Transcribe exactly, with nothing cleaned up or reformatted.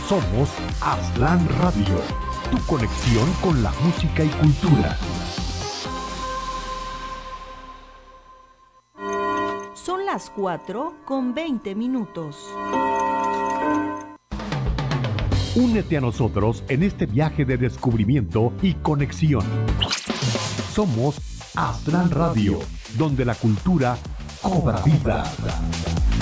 Somos Aztlán Radio, tu conexión con la música y cultura. Son las cuatro con veinte minutos. Únete a nosotros en este viaje de descubrimiento y conexión. Somos Aztlán Radio, donde la cultura cobra vida.